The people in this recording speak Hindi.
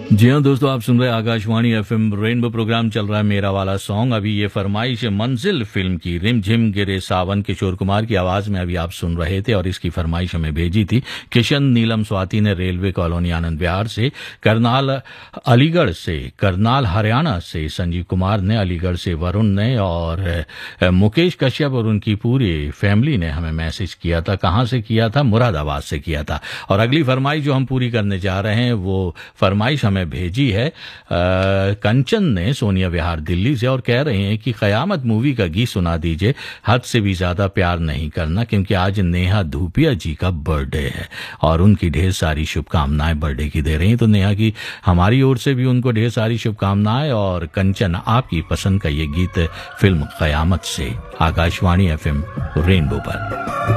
जी हाँ दोस्तों, आप सुन रहे हैं आकाशवाणी एफएम रेनबो। प्रोग्राम चल रहा है मेरा वाला सॉन्ग। अभी ये फरमाइश है मंजिल फिल्म की, रिमझिम गिरे सावन, किशोर कुमार की आवाज में अभी आप सुन रहे थे। और इसकी फरमाइश हमें भेजी थी किशन नीलम स्वाति ने रेलवे कॉलोनी आनंद विहार से, करनाल अलीगढ़ से, करनाल हरियाणा से संजीव कुमार ने, अलीगढ़ से वरुण ने, और मुकेश कश्यप और उनकी पूरी फैमिली ने हमें मैसेज किया था। कहाँ से किया था? मुरादाबाद से किया था। और अगली फरमाइश जो हम पूरी करने जा रहे हैं वो फरमाइश हमें भेजी है कंचन ने, सोनिया विहार दिल्ली से, और कह रहे हैं कि कयामत मूवी का गीत सुना दीजिए, हद से भी ज्यादा प्यार नहीं करना, क्योंकि आज नेहा धूपिया जी का बर्थडे है और उनकी ढेर सारी शुभकामनाएं बर्थडे की दे रही हैं। तो नेहा की हमारी ओर से भी उनको ढेर सारी शुभकामनाएं। और कंचन, आपकी पसंद का ये गीत फिल्म कयामत से, आकाशवाणी एफएम रेनबो पर।